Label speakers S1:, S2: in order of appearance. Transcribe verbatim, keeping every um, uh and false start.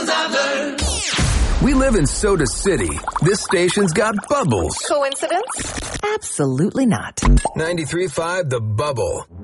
S1: lessons I've learned.
S2: We live in Soda City. This station's got bubbles.
S3: Coincidence? Absolutely not.
S2: ninety-three point five The Bubble.